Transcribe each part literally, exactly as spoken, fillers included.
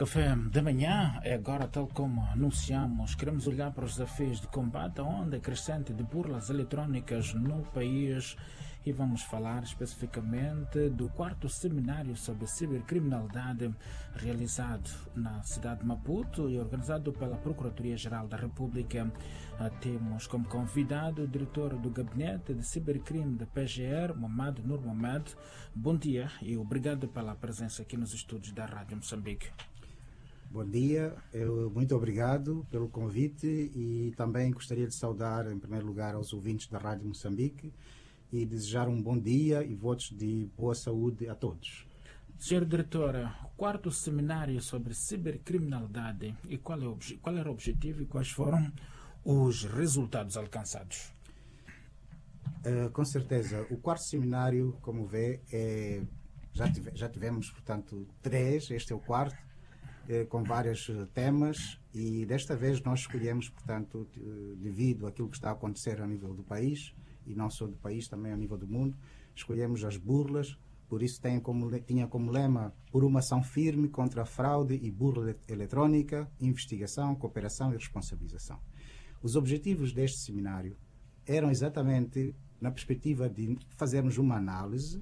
Café da manhã é agora, tal como anunciamos, queremos olhar para os desafios de combate à onda crescente de burlas eletrónicas no país e vamos falar especificamente do quarto seminário sobre cibercriminalidade realizado na cidade de Maputo e organizado pela Procuradoria-Geral da República. Temos como convidado o diretor do Gabinete de Cibercrime da P G R, Mohamed Nur Mohamed. Bom dia e obrigado pela presença aqui nos estúdios da Rádio Moçambique. Bom dia, eu, muito obrigado pelo convite e também gostaria de saudar, em primeiro lugar, aos ouvintes da Rádio Moçambique e desejar um bom dia e votos de boa saúde a todos. senhor Diretor, quarto seminário sobre cibercriminalidade, e qual, é o, qual era o objetivo e quais foram os resultados alcançados? Uh, com certeza, o quarto seminário, como vê, é, já, tive, já tivemos, portanto, três, este é o quarto, com vários temas, e desta vez nós escolhemos, portanto, devido àquilo que está a acontecer a nível do país, e não só do país, também a nível do mundo, escolhemos as burlas, por isso tem como, tinha como lema por uma ação firme contra a fraude e burla eletrónica, investigação, cooperação e responsabilização. Os objetivos deste seminário eram exatamente na perspectiva de fazermos uma análise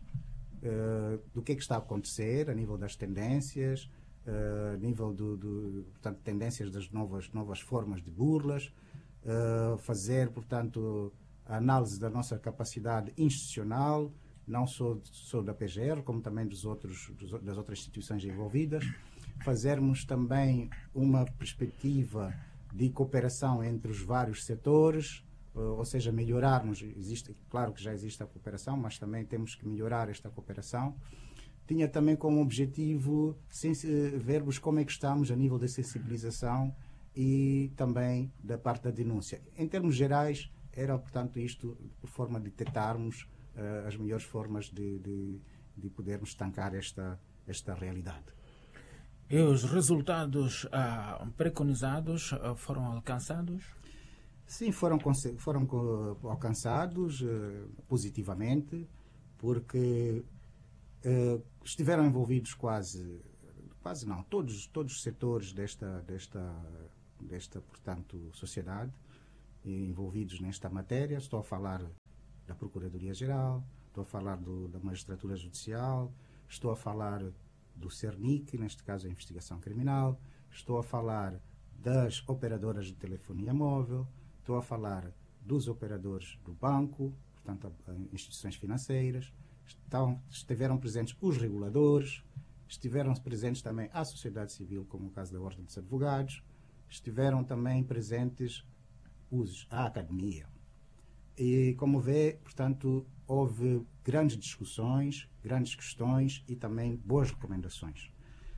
uh, do que é que está a acontecer a nível das tendências, a uh, nível do, do, portanto, tendências das novas, novas formas de burlas, uh, fazer, portanto, a análise da nossa capacidade institucional, não só, só da P G R, como também dos outros, dos, das outras instituições envolvidas, fazermos também uma perspectiva de cooperação entre os vários setores, uh, ou seja, melhorarmos, existe, claro que já existe a cooperação, mas também temos que melhorar esta cooperação. Tinha também como objetivo vermos como é que estamos a nível da sensibilização e também da parte da denúncia. Em termos gerais, era, portanto, isto por forma de detectarmos uh, as melhores formas de, de, de podermos estancar esta, esta realidade. E os resultados uh, preconizados uh, foram alcançados? Sim, foram, foram alcançados uh, positivamente, porque Uh, estiveram envolvidos quase, quase não, todos, todos os setores desta, desta, desta, portanto, sociedade envolvidos nesta matéria. Estou a falar da Procuradoria-Geral, estou a falar do, da Magistratura Judicial, estou a falar do CERNIC, neste caso a Investigação Criminal, estou a falar das operadoras de telefonia móvel, estou a falar dos operadores do banco, portanto, instituições financeiras. Estão, estiveram presentes os reguladores, estiveram presentes também a sociedade civil, como o caso da Ordem dos Advogados, estiveram também presentes os, a academia. E, como vê, portanto, houve grandes discussões, grandes questões e também boas recomendações.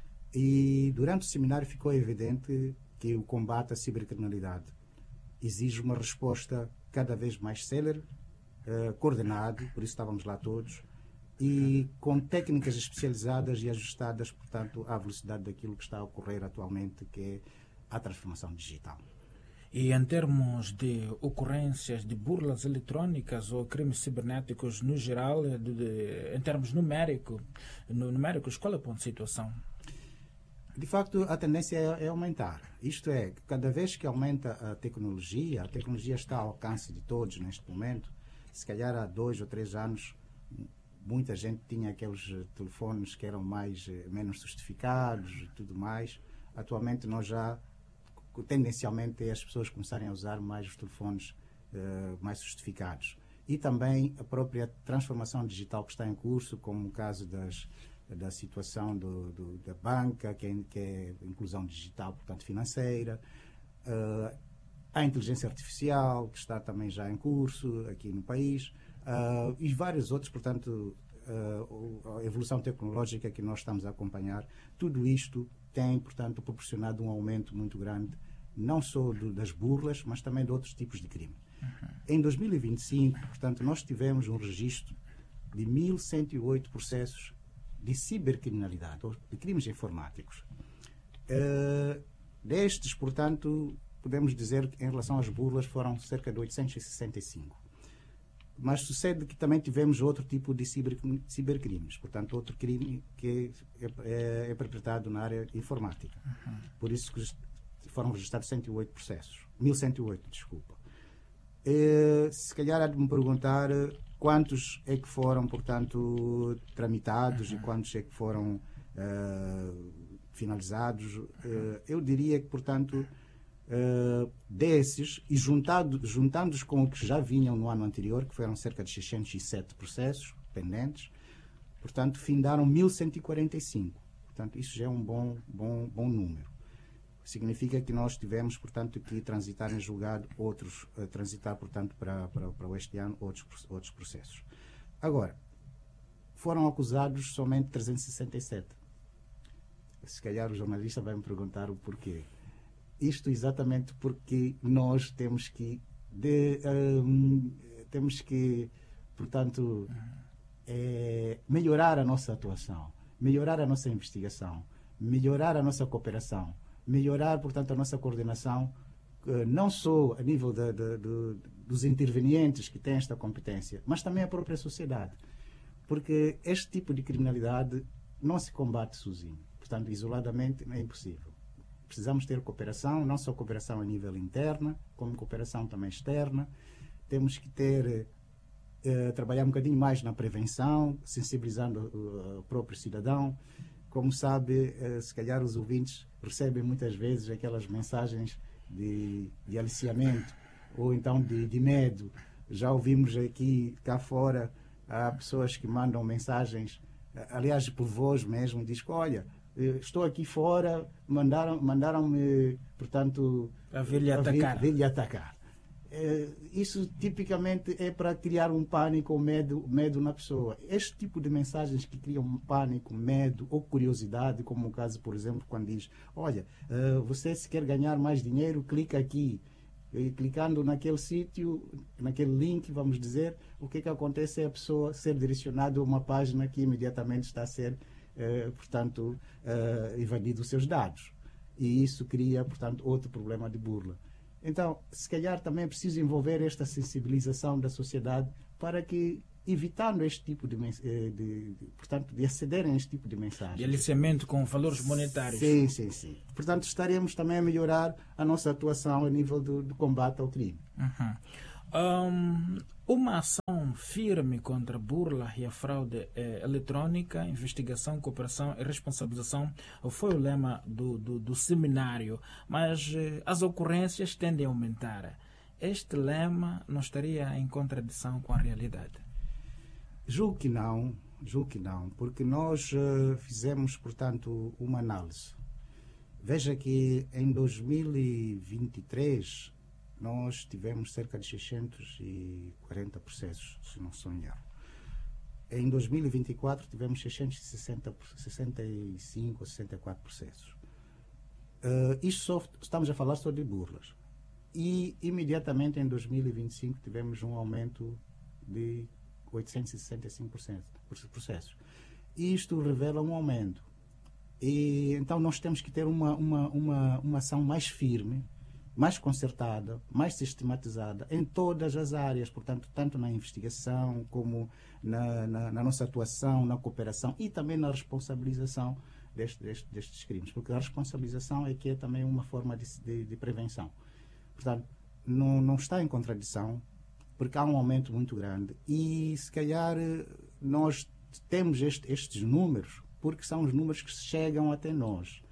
E durante o seminário ficou evidente que o combate à cibercriminalidade exige uma resposta cada vez mais célere, uh, coordenado, por isso estávamos lá todos, e com técnicas especializadas e ajustadas, portanto, à velocidade daquilo que está a ocorrer atualmente, que é a transformação digital. E em termos de ocorrências de burlas eletrónicas ou crimes cibernéticos no geral, de, de, em termos numérico, no, numéricos, qual é o ponto de situação? De facto, a tendência é, é aumentar. Isto é, cada vez que aumenta a tecnologia, a tecnologia está ao alcance de todos neste momento. Se calhar há dois ou três anos, muita gente tinha aqueles telefones que eram mais, menos sofisticados e tudo mais. Atualmente nós já, tendencialmente, as pessoas começarem a usar mais os telefones uh, mais sofisticados. E também a própria transformação digital que está em curso, como o caso das, da situação do, do, da banca, que é, que é inclusão digital, portanto, financeira. Uh, a inteligência artificial, que está também já em curso aqui no país. Uh, e vários outros, portanto, uh, a evolução tecnológica que nós estamos a acompanhar, tudo isto tem, portanto, proporcionado um aumento muito grande, não só do, das burlas, mas também de outros tipos de crime. Uhum. Em dois mil e vinte e cinco, portanto, nós tivemos um registro de mil cento e oito processos de cibercriminalidade, ou de crimes informáticos. Uh, destes, portanto, podemos dizer que em relação às burlas foram cerca de oitocentos e sessenta e cinco. Mas sucede que também tivemos outro tipo de ciber, cibercrimes, portanto, outro crime que é, é, é perpetrado na área informática. Uhum. Por isso que foram registrados cento e oito processos. mil cento e oito, desculpa. E, se calhar há de me perguntar quantos é que foram, portanto, tramitados uhum. e quantos é que foram uh, finalizados. Uh, eu diria que, portanto, Uh, desses, e juntado, juntando-os com o que já vinham no ano anterior, que foram cerca de seiscentos e sete processos pendentes, portanto, findaram mil cento e quarenta e cinco. Portanto, isso já é um bom, bom, bom número. Significa que nós tivemos, portanto, que transitar em julgado outros, uh, transitar, portanto, para, para, para este ano outros, outros processos. Agora, foram acusados somente trezentos e sessenta e sete. Se calhar o jornalista vai me perguntar o porquê. Isto exatamente porque nós temos que, de, um, temos que portanto, é, melhorar a nossa atuação, melhorar a nossa investigação, melhorar a nossa cooperação, melhorar, portanto, a nossa coordenação, não só a nível de, de, de, dos intervenientes que têm esta competência, mas também a própria sociedade. Porque este tipo de criminalidade não se combate sozinho. Portanto, isoladamente é impossível. Precisamos ter cooperação, não só cooperação a nível interno, como cooperação também externa. Temos que ter, eh, trabalhar um bocadinho mais na prevenção, sensibilizando uh, o próprio cidadão. Como sabe, eh, se calhar os ouvintes recebem muitas vezes aquelas mensagens de, de aliciamento ou então de, de medo. Já ouvimos aqui, cá fora, há pessoas que mandam mensagens, aliás, por voz mesmo, diz que, olha, estou aqui fora, mandaram, mandaram-me, portanto, a vir-lhe atacar. Vir, vir atacar. É, isso tipicamente é para criar um pânico ou medo, medo na pessoa. Este tipo de mensagens que criam um pânico, medo ou curiosidade, como o caso, por exemplo, quando diz, olha, uh, você se quer ganhar mais dinheiro, clica aqui. E clicando naquele sítio, naquele link, vamos dizer, o que, que acontece é a pessoa ser direcionada a uma página que imediatamente está a ser Uh, portanto, uh, evadido os seus dados. E isso cria, portanto, outro problema de burla. Então, se calhar também é preciso envolver esta sensibilização da sociedade para que, evitando este tipo de, de, de, de portanto, de acederem a este tipo de mensagens. De aliciamento com valores monetários. Sim, sim, sim. Portanto, estaremos também a melhorar a nossa atuação a nível do, do combate ao crime. Uhum. Um, uma ação firme contra a burla e a fraude eh, eletrônica, investigação, cooperação e responsabilização foi o lema do, do, do seminário, mas eh, as ocorrências tendem a aumentar. Este lema não estaria em contradição com a realidade? Julgo que não, julgo que não, porque nós uh, fizemos, portanto, uma análise. Veja que em dois mil e vinte e três nós tivemos cerca de seiscentos e quarenta processos, se não sou em erro. Em dois mil e vinte e quatro tivemos seiscentos e sessenta e cinco ou sessenta e quatro processos. Uh, isto só, estamos a falar só de burlas. E imediatamente em dois mil e vinte e cinco tivemos um aumento de oitocentos e sessenta e cinco processos. Isto revela um aumento. E então nós temos que ter uma, uma, uma, uma ação mais firme, mais concertada, mais sistematizada em todas as áreas, portanto, tanto na investigação como na, na, na nossa atuação, na cooperação e também na responsabilização deste, deste, destes crimes, porque a responsabilização é que é também uma forma de, de, de prevenção. Portanto, não, não está em contradição, porque há um aumento muito grande e, se calhar, nós temos este, estes números porque são os números que chegam até nós.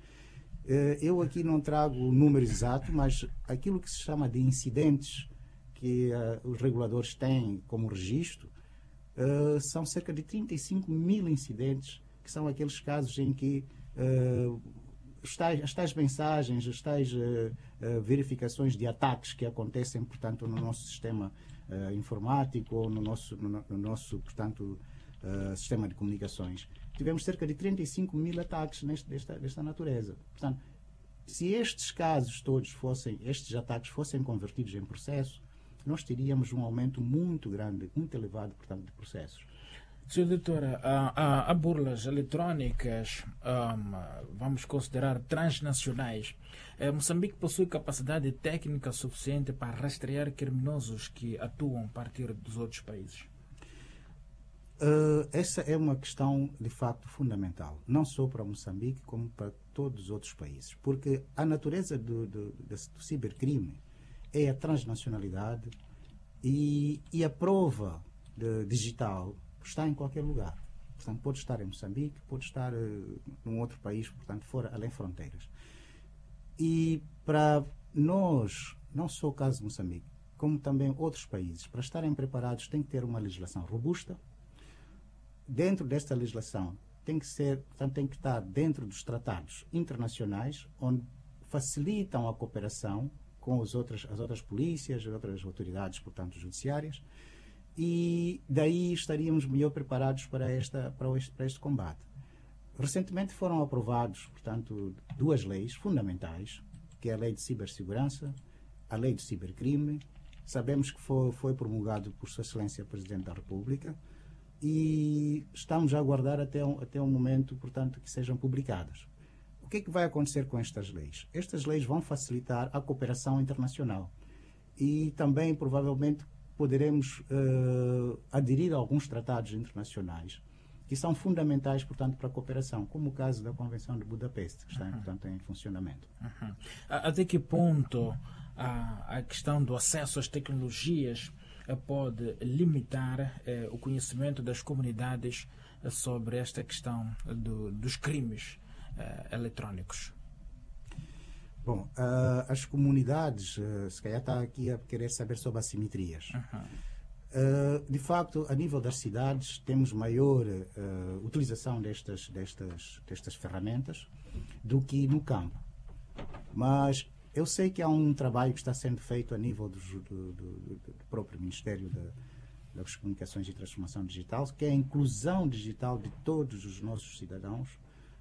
Eu aqui não trago o número exato, mas aquilo que se chama de incidentes que uh, os reguladores têm como registro uh, são cerca de trinta e cinco mil incidentes, que são aqueles casos em que uh, os tais, as tais mensagens, as tais uh, uh, verificações de ataques que acontecem, portanto, no nosso sistema uh, informático ou no nosso, no, no nosso portanto, uh, sistema de comunicações. Tivemos cerca de trinta e cinco mil ataques neste, desta, desta natureza. Portanto, se estes casos todos fossem, estes ataques fossem convertidos em processo, nós teríamos um aumento muito grande, muito elevado, portanto, de processos. senhor Doutora, há, há, há burlas eletrónicas, um, vamos considerar transnacionais. Eh, Moçambique possui capacidade técnica suficiente para rastrear criminosos que atuam a partir dos outros países? Uh, essa é uma questão, de facto, fundamental, não só para Moçambique, como para todos os outros países, porque a natureza do, do, do, do cibercrime é a transnacionalidade e, e a prova de, digital está em qualquer lugar. Portanto, pode estar em Moçambique, pode estar uh, num outro país, portanto, fora, além fronteiras. E para nós, não só o caso de Moçambique, como também outros países, para estarem preparados, tem que ter uma legislação robusta. Dentro desta legislação tem que ser, portanto, tem que estar dentro dos tratados internacionais, onde facilitam a cooperação com as outras, as outras polícias, as outras autoridades, portanto, judiciárias, e daí estaríamos melhor preparados para, esta, para, este, para este combate. Recentemente foram aprovados, portanto, duas leis fundamentais, que é a Lei de Cibersegurança, a Lei de Cibercrime. Sabemos que foi, foi promulgado por Sua Excelência Presidente da República, e estamos a aguardar até um, até um momento, portanto, que sejam publicadas. O que é que vai acontecer com estas leis? Estas leis vão facilitar a cooperação internacional e também, provavelmente, poderemos uh, aderir a alguns tratados internacionais que são fundamentais, portanto, para a cooperação, como o caso da Convenção de Budapeste, que está, uhum. portanto, em funcionamento. Uhum. Até que ponto a, a questão do acesso às tecnologias pode limitar eh, o conhecimento das comunidades eh, sobre esta questão do, dos crimes eh, eletrônicos? Bom, uh, as comunidades, uh, se calhar está aqui a querer saber sobre assimetrias. Uhum. Uh, de facto, a nível das cidades, temos maior uh, utilização destas, destas, destas ferramentas do que no campo. Mas eu sei que há um trabalho que está sendo feito a nível do, do, do, do próprio Ministério da, das Comunicações e Transformação Digital, que é a inclusão digital de todos os nossos cidadãos.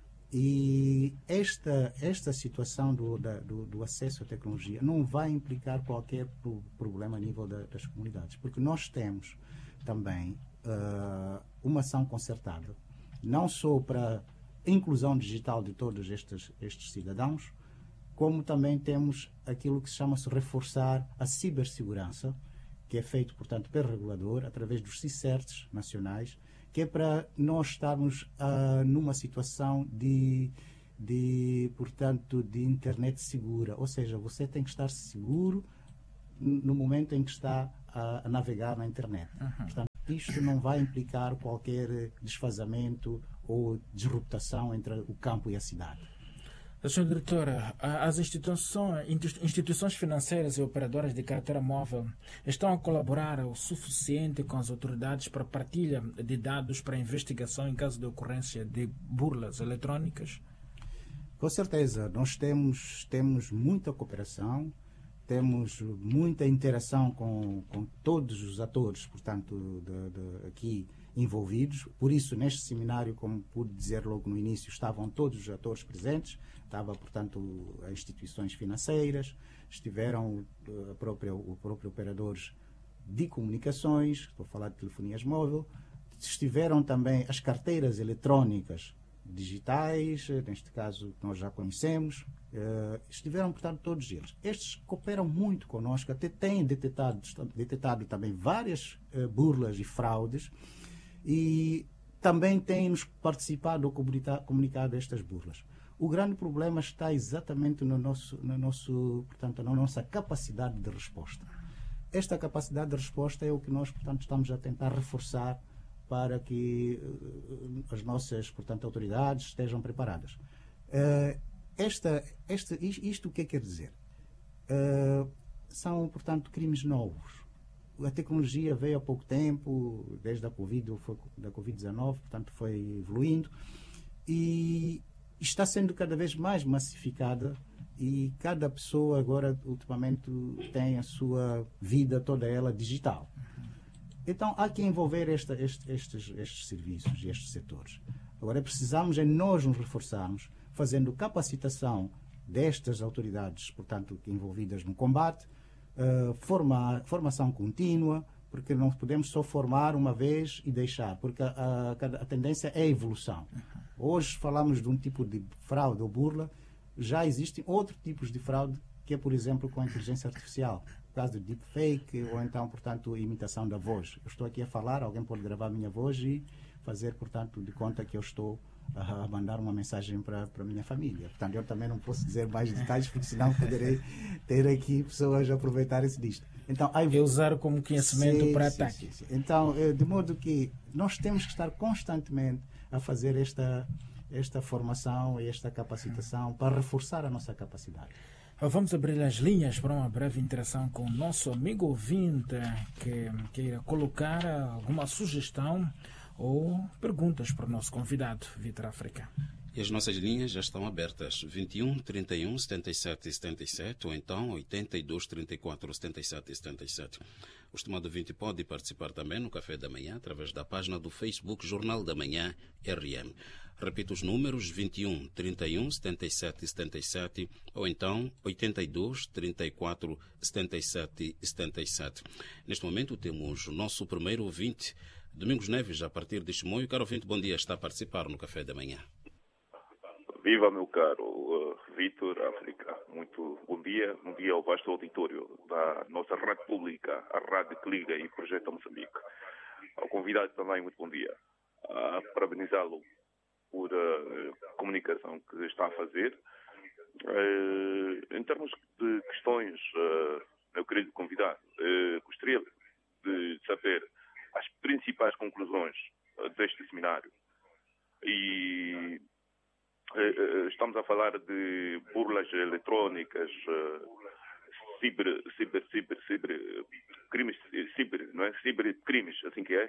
E esta, esta situação do, da, do, do acesso à tecnologia não vai implicar qualquer pro, problema a nível da, das comunidades, porque nós temos também uh, uma ação concertada, não só para a inclusão digital de todos estes, estes cidadãos, como também temos aquilo que se chama-se reforçar a cibersegurança, que é feito, portanto, pelo regulador, através dos CICERTs nacionais, que é para nós estarmos uh, numa situação de, de, portanto, de internet segura. Ou seja, você tem que estar seguro no momento em que está a, a navegar na internet. Uhum. Portanto, isto não vai implicar qualquer desfazamento ou disruptação entre o campo e a cidade. senhora Diretora, as instituições, instituições financeiras e operadoras de carteira móvel estão a colaborar o suficiente com as autoridades para partilha de dados para investigação em caso de ocorrência de burlas eletrônicas? Com certeza, nós temos, temos muita cooperação, temos muita interação com, com todos os atores, portanto, de, de, aqui envolvidos. Por isso, neste seminário, como pude dizer logo no início, estavam todos os atores presentes. Estava, portanto, as instituições financeiras, estiveram a própria, o próprio operadores de comunicações, estou a falar de telefonias móveis, estiveram também as carteiras eletrónicas digitais, neste caso que nós já conhecemos, uh, estiveram, portanto, todos eles. Estes cooperam muito conosco, até têm detectado, detectado também várias uh, burlas e fraudes, e também têm-nos participado ou comunicado estas burlas. O grande problema está exatamente no nosso, no nosso, portanto, na nossa capacidade de resposta. Esta capacidade de resposta é o que nós, portanto, estamos a tentar reforçar para que uh, as nossas, portanto, autoridades estejam preparadas. Uh, esta, esta, isto o que é que quer dizer? Uh, são, portanto, crimes novos. A tecnologia veio há pouco tempo, desde a Covid, da covid dezanove, portanto, foi evoluindo e está sendo cada vez mais massificada e cada pessoa agora, ultimamente, tem a sua vida toda ela digital. Então, há que envolver esta, este, estes, estes serviços e estes setores. Agora, precisamos é nós nos reforçarmos, fazendo capacitação destas autoridades, portanto, envolvidas no combate, uh, forma, formação contínua, porque não podemos só formar uma vez e deixar, porque a, a, a tendência é a evolução. Hoje falamos de um tipo de fraude ou burla, já existem outros tipos de fraude, que é, por exemplo, com a inteligência artificial, no caso de deepfake, ou então, portanto, imitação da voz. Eu estou aqui a falar, alguém pode gravar a minha voz e fazer, portanto, de conta que eu estou a mandar uma mensagem para a minha família. Portanto, eu também não posso dizer mais detalhes, porque senão poderei ter aqui pessoas a aproveitarem-se disto. Então, aí... E usar como conhecimento sim, para sim, ataque. Sim, sim. Então, de modo que nós temos que estar constantemente a fazer esta, esta formação e esta capacitação para reforçar a nossa capacidade. Vamos abrir as linhas para uma breve interação com o nosso amigo ouvinte que queira colocar alguma sugestão ou perguntas para o nosso convidado, Vitor África. E as nossas linhas já estão abertas, vinte e um, trinta e um, setenta e sete, setenta e sete, ou então oitenta e dois, trinta e quatro, setenta e sete, setenta e sete. O estimado ouvinte pode participar também no Café da Manhã através da página do Facebook Jornal da Manhã R M. Repito os números, vinte e um, trinta e um, setenta e sete, setenta e sete, ou então oitenta e dois, trinta e quatro, setenta e sete, setenta e sete. Neste momento temos o nosso primeiro ouvinte, Domingos Neves, a partir de Chimoio. Caro ouvinte, bom dia, está a participar no Café da Manhã. Viva, meu caro uh, Vitor África. Muito bom dia. Bom dia ao vasto auditório da nossa rádio pública, a rádio que liga e projeta Moçambique. Ao convidado também, muito bom dia. Uh, parabenizá-lo por a uh, comunicação que está a fazer. Uh, em termos de questões, uh, meu querido convidado, uh, gostaria de saber as principais conclusões uh, deste seminário. E uh, estamos a falar de burlas eletrónicas, uh, ciber, ciber, ciber, ciber, crimes, ciber, não é? Cibercrimes, assim que é.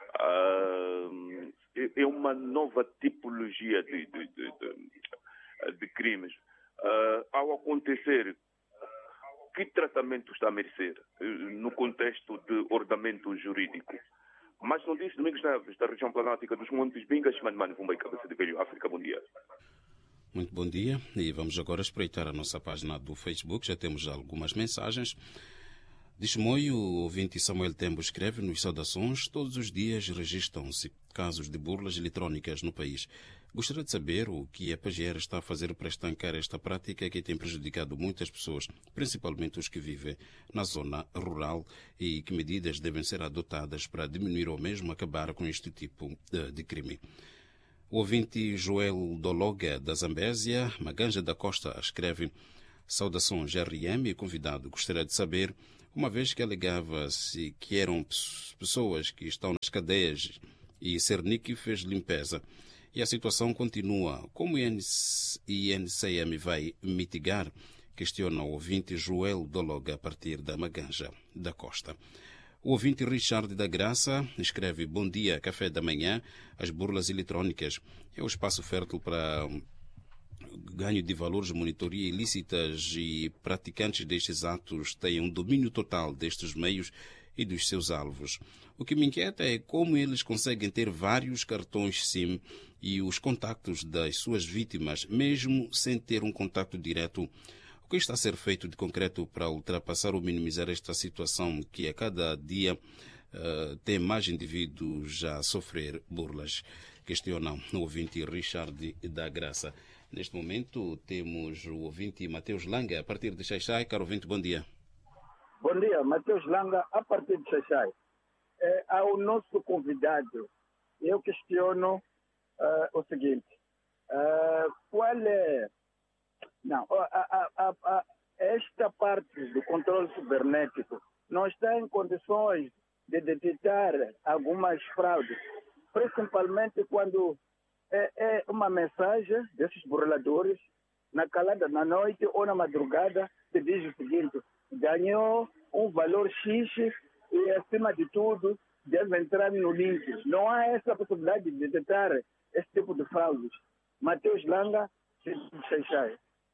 Uh, é uma nova tipologia de, de, de, de, de crimes. Uh, ao acontecer, que tratamento está a merecer uh, no contexto de ordenamento jurídico? Mas não disse Domingos Neves, da região planática dos Montes Bingas, Manmano, Vumbai, Cabeça de Velho, África, bom dia. Muito bom dia, e vamos agora espreitar a nossa página do Facebook, já temos algumas mensagens. De Chimoio, o ouvinte Samuel Tembo escreve nos saudações: todos os dias registram-se casos de burlas eletrónicas no país. Gostaria de saber o que a P G R está a fazer para estancar esta prática que tem prejudicado muitas pessoas, principalmente os que vivem na zona rural, e que medidas devem ser adotadas para diminuir ou mesmo acabar com este tipo de, de crime. O ouvinte Joel Dologa, da Zambésia, Maganja da Costa, escreve: saudações R M e convidado. Gostaria de saber, uma vez que alegava-se que eram pessoas que estão nas cadeias e Cernic fez limpeza, e a situação continua, como o I N C M vai mitigar? Questiona o ouvinte Joel Dologa, a partir da Maganja da Costa. O ouvinte Richard da Graça escreve: bom dia, Café da Manhã. As burlas eletrónicas é o espaço fértil para ganho de valores, monitoria ilícitas, e praticantes destes atos têm um domínio total destes meios e dos seus alvos. O que me inquieta é como eles conseguem ter vários cartões SIM e os contactos das suas vítimas, mesmo sem ter um contato direto. O que está a ser feito de concreto para ultrapassar ou minimizar esta situação que a cada dia uh, tem mais indivíduos a sofrer burlas? Questiona o ouvinte Richard da Graça. Neste momento temos o ouvinte Mateus Langa, a partir de Xaixai. Caro ouvinte, bom dia. Bom dia, Mateus Langa, a partir de Xaixai. É, ao nosso convidado, eu questiono uh, o seguinte: uh, qual é... Não, a, a, a, a, esta parte do controle cibernético não está em condições de detectar algumas fraudes, principalmente quando é, é uma mensagem desses burladores, na calada da noite ou na madrugada, que diz o seguinte: ganhou um valor X e, acima de tudo, deve entrar no link. Não há essa possibilidade de detectar esse tipo de fraudes. Mateus Langa, Xaixai.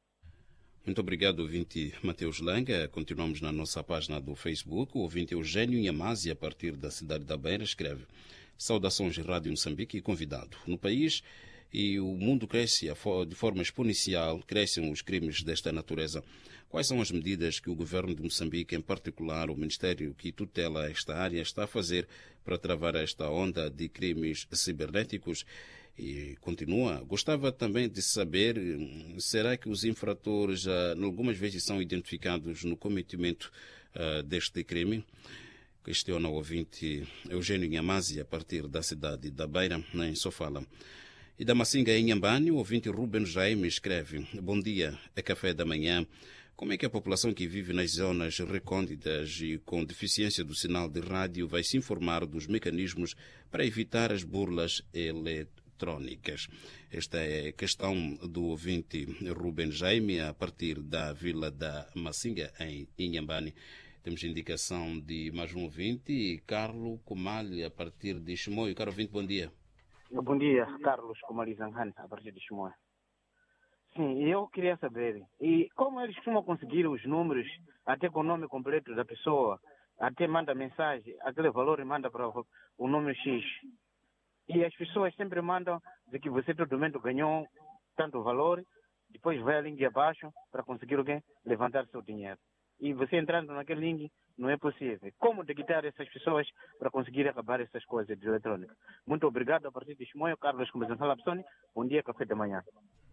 Muito obrigado, ouvinte Mateus Langa. Continuamos na nossa página do Facebook. O ouvinte Eugênio Nhamazi, a partir da cidade da Beira, escreve: saudações Rádio Moçambique e convidado. No país e o mundo cresce de forma exponencial, crescem os crimes desta natureza. Quais são as medidas que o governo de Moçambique, em particular o Ministério que tutela esta área, está a fazer para travar esta onda de crimes cibernéticos? E continua, gostava também de saber, será que os infratores já, algumas vezes, são identificados no cometimento uh, deste crime? Questiona o ouvinte Eugênio Nhamazi, a partir da cidade da Beira, em Sofala. E da Massinga, em Inhambane, o ouvinte Ruben Jaime escreve: bom dia, é café da manhã. Como é que a população que vive nas zonas recônditas e com deficiência do sinal de rádio vai se informar dos mecanismos para evitar as burlas eletrônicas? Esta é a questão do ouvinte Ruben Jaime, a partir da vila da Massinga, em Inhambane. Temos indicação de mais um ouvinte, Carlos Comalho, a partir de Chimoio. Caro ouvinte, bom dia. Bom dia, Carlos Comalho Zanhan, a partir de Chimoio. Sim, eu queria saber, e como eles costumam conseguir os números, até com o nome completo da pessoa, até manda mensagem, aquele valor e manda para o número X. E as pessoas sempre mandam de que você todo momento ganhou tanto valor, depois vai a link abaixo para conseguir o quê? Levantar seu dinheiro. E você entrando naquele link não é possível. Como detectar essas pessoas para conseguir acabar essas coisas de eletrônica? Muito obrigado, a partir de Chimoio, Carlos Comalho Zanhan. Bom dia, café da manhã.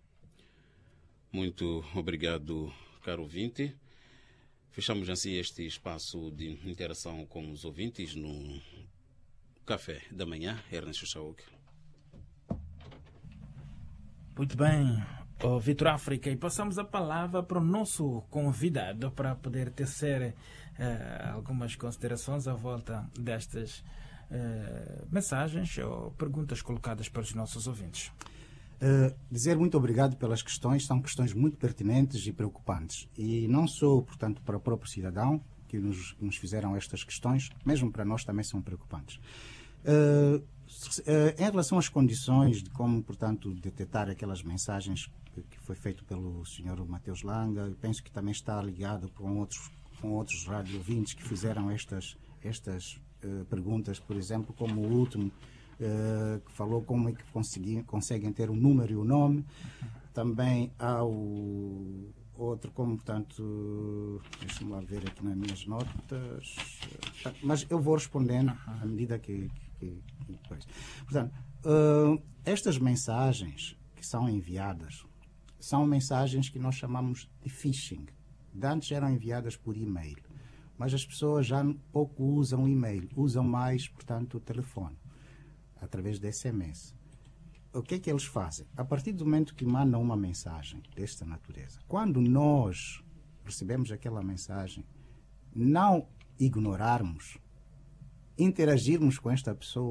Muito obrigado, caro ouvinte. Fechamos assim este espaço de interação com os ouvintes no Café da Manhã. Ernesto Chauk. Muito bem, oh, Vitor África, e passamos a palavra para o nosso convidado para poder tecer uh, algumas considerações à volta destas uh, mensagens ou perguntas colocadas pelos nossos ouvintes. Uh, dizer muito obrigado pelas questões, são questões muito pertinentes e preocupantes. E não só, portanto, para o próprio cidadão que nos, nos fizeram estas questões, mesmo para nós também são preocupantes. Uh, uh, em relação às condições de como, portanto, detectar aquelas mensagens que, que foi feito pelo senhor Mateus Langa, eu penso que também está ligado com outros, com outros rádio-ouvintes que fizeram estas, estas uh, perguntas, por exemplo, como o último, Uh, que falou como é que consegui, conseguem ter o número e o nome. Também há o outro, como, portanto, deixa-me lá ver aqui nas minhas notas, mas eu vou respondendo à medida que... que, que depois. Portanto, uh, estas mensagens que são enviadas são mensagens que nós chamamos de phishing. De antes eram enviadas por e-mail, mas as pessoas já pouco usam o e-mail, usam mais, portanto, o telefone, através de S M S. O que é que eles fazem? A partir do momento que mandam uma mensagem desta natureza, quando nós recebemos aquela mensagem, não ignorarmos, interagirmos com esta pessoa,